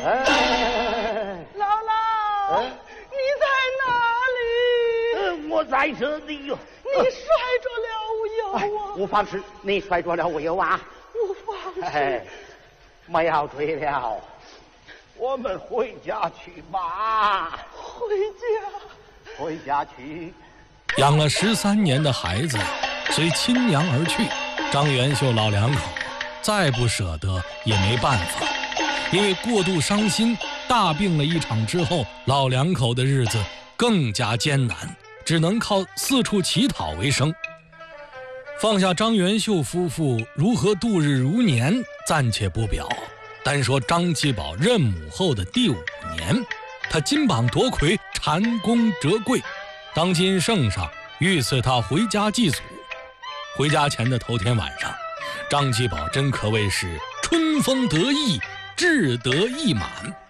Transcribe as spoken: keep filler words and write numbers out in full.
哎， 姥姥， 哎你在哪里？ 呃我在这里哟。 你摔着了哎腰啊！ 无妨事，你摔着了我有啊。 无妨事。 哎，没要追了，我们回家去吧。 回家。 回家去。 养了十三年的孩子随亲娘而去，张元秀老两口再不舍得也没办法，因为过度伤心，大病了一场之后，老两口的日子更加艰难，只能靠四处乞讨为生。放下张元秀夫妇如何度日如年暂且不表，单说张继宝认母后的第五年，他金榜夺魁，蟾宫折桂，当今圣上御赐他回家祭祖。回家前的头天晚上，张继宝真可谓是春风得意，志得意满。